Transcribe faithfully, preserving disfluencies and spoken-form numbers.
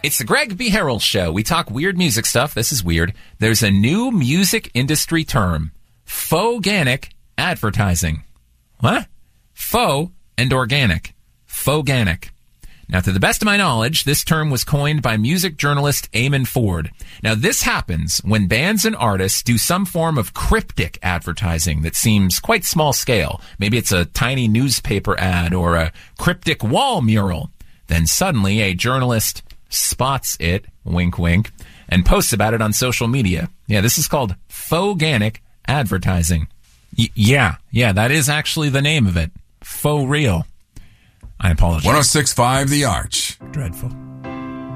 It's the Greg B. Harrell Show. We talk weird music stuff. This is weird. There's a new music industry term, faux-ganic advertising. What? Faux and organic. Faux-ganic. Now, to the best of my knowledge, this term was coined by music journalist Eamon Ford. Now, this happens when bands and artists do some form of cryptic advertising that seems quite small scale. Maybe it's a tiny newspaper ad or a cryptic wall mural. Then suddenly a journalist spots it, wink, wink, and posts about it on social media. Yeah, this is called faux-ganic advertising. Y- yeah, yeah, that is actually the name of it. Faux real. I apologize. one oh six point five The Arch. Dreadful.